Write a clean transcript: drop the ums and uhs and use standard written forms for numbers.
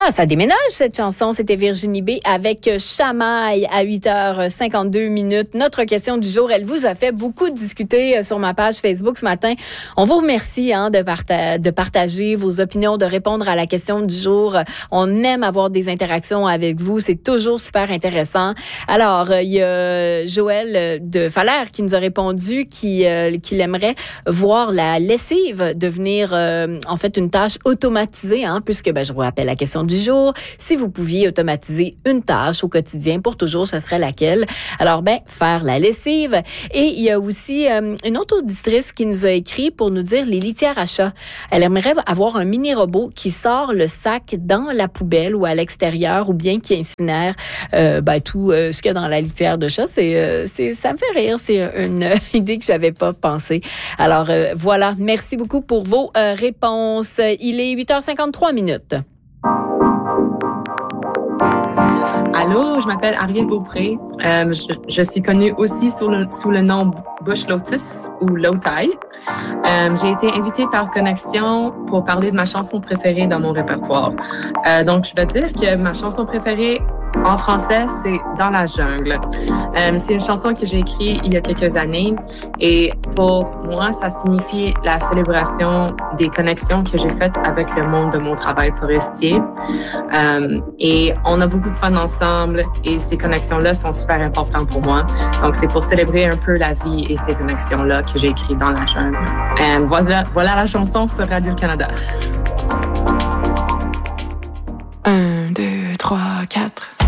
Ah, ça déménage, cette chanson. C'était Virginie B avec Chamaille à 8h52. Notre question du jour, elle vous a fait beaucoup discuter sur ma page Facebook ce matin. On vous remercie de partager vos opinions, de répondre à la question du jour. On aime avoir des interactions avec vous. C'est toujours super intéressant. Alors, il y a Joël de Falaire qui nous a répondu qu'il aimerait voir la lessive devenir en fait une tâche automatisée, puisque je vous rappelle la question du jour. Si vous pouviez automatiser une tâche au quotidien pour toujours, ce serait laquelle? Alors, faire la lessive. Et il y a aussi une autre auditrice qui nous a écrit pour nous dire les litières à chat. Elle aimerait avoir un mini-robot qui sort le sac dans la poubelle ou à l'extérieur ou bien qui incinère tout ce qu'il y a dans la litière de chat. Ça me fait rire. C'est une idée que j'avais pas pensée. Alors, voilà. Merci beaucoup pour vos réponses. Il est 8h53. Allô, je m'appelle Ariel Beaupré. Je suis connue aussi sous le nom Bush Lotus ou Lotai. J'ai été invitée par Connexion pour parler de ma chanson préférée dans mon répertoire. Donc, je vais dire que ma chanson préférée en français, c'est Dans la jungle. C'est une chanson que j'ai écrite il y a quelques années et pour moi, ça signifie la célébration des connexions que j'ai faites avec le monde de mon travail forestier. Et on a beaucoup de fun ensemble et ces connexions-là sont super importantes pour moi. Donc, c'est pour célébrer un peu la vie et ces connexions-là que j'ai écrites Dans la jungle. Voilà la chanson sur Radio-Canada. 1, 2, 3, 4...